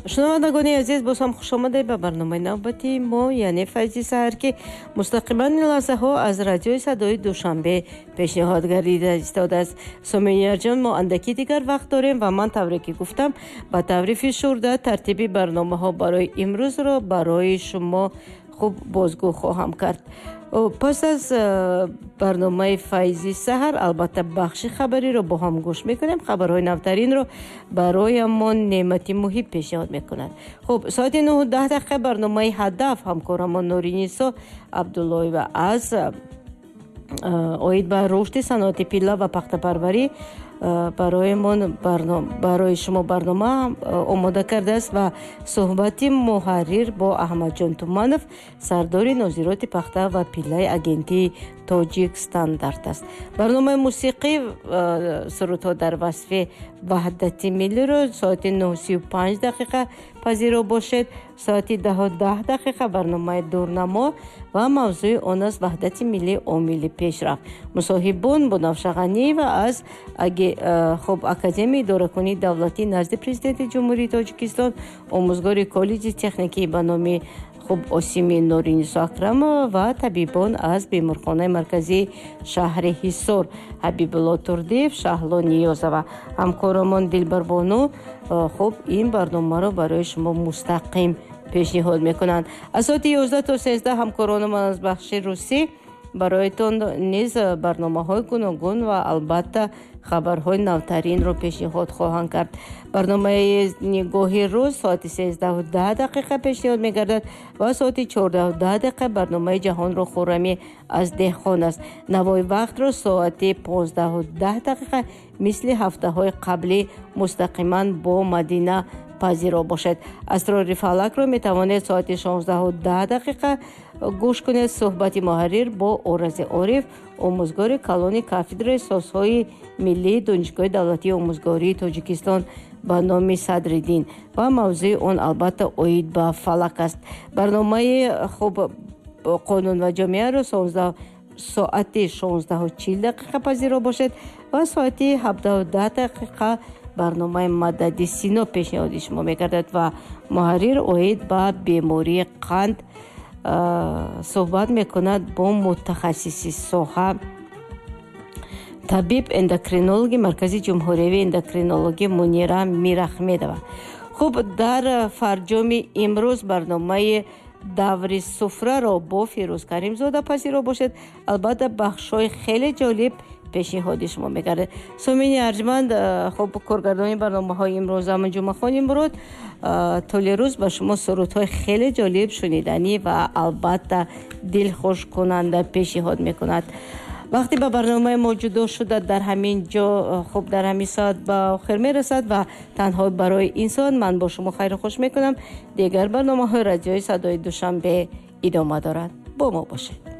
шунавандагони азиз, боз ҳам хушомадед ба барномаи навбати мо, яъне Файзи Саҳар, ки мустақиман ин лаҳзаҳо аз радиои Садои Душанбе пешниҳод гардида истодааст. Сомиёнарҷон, мо андаки дигар вақт дорем ва ман тавре ки гуфтам ба таври фишурда тартиби барномаҳо барои имрӯзро барои шумо хуб бозгӯ хоҳам кард. пас аз барномаи Файзи Саҳар албатта бахши хабариро бо ҳам гӯш мекунем. Хабарҳои навтаринро бароямон Неъмати Муҳиб пешниҳод мекунад. хуб, соати 9:10 барномаи ҳадаф ҳамкорамон Нуринисо Абдуллоева аз оид ба рушди саноати пилла ва пахтапарварӣ барои шумо барнома омода кардааст ва суҳбати муҳаррир бо Аҳмадҷон Туманов, сардори нозироти пахта ва пиллаи агентии Тоҷик Стандарт аст. барномаи мусиқӣ сурудҳо дар васфи ваҳдати миллиро соати 9:35 пазиро бошед. соати 10:10 барномаи дурнамо ва мавзӯи он аст ваҳдати миллӣ омили пешрафт. мусоҳибон бо Навшағаниева аз академияи идоракунии давлатӣ назди президенти ҷумҳурии Тоҷикистон, омӯзгори коллеҷи техникӣ ба номи Осими Нуринисо Акрамова ва табибон аз беморхонаи марказии шаҳри Ҳисор Ҳабибулло Турдиев, Шаҳло Ниёзова. ҳамкорамон Дилбарбону ин барномаро барои шумо мустақим пешниҳод мекунанд. аз соати 11 то 13 ҳамкоронамон аз бахши русӣ бароятон низ барномаҳои гуногун ва албатта хабарҳои навтаринро пешниҳод хоҳанд кард. барномаи нигоҳи рӯз соати 13:10 пешниҳод мегардад ва соати 14:10 барномаи ҷаҳонро хӯррамӣ аз деҳқон аст. навои вақтро соати 15:10 мисли ҳафтаҳои қаблӣ мустақиман бо Мадина пазиро бошед. асрори фалакро метавонед соати 16:10 гӯш кунед. суҳбати муҳаррир боОрази Ориф, омӯзгори калони кафедраи созҳои миллии Донишгоҳи давлатии омӯзгории Тоҷикистон ба номи Садриддин ва мавзӯи он албатта оид ба фалак аст. барномаи қонун ва ҷомеаро соати 16:40 пазиро бошед ва соати 17:10 барномаи Мадади Сино пешниҳоди шумо мегардад ва муҳаррир оид ба бемории қанд суҳбат мекунад бо мутахассиси соҳа табиб эндокринологи маркази ҷумҳуриявии эндокринологӣ Мунира Мираҳмедова. хуб, дар фарҷоми имрӯз барномаи даври суфраро бо Фирӯз Каримзода пазиро бошед. албатта бахшҳои хеле ҷолиб пешниҳоди шумо мегардад. сомини арҷманд, коргардони барномаҳои имрӯз Амин Ҷумъахони Мурод толи рӯз ба шумо сурудҳои хеле ҷолиб, шуниданӣ ва албатта дилхушкунанда пешниҳод мекунад. вақти ба барномаи мо ҷудо шуда дар ҳамин ҷо дар ҳамин соат ба охир мерасад ва танҳо барои ин соат ман бо шумо хайру хуш мекунам. дигар барномаҳои радиои Садои Душанбе идома дорад. бо мо бошед.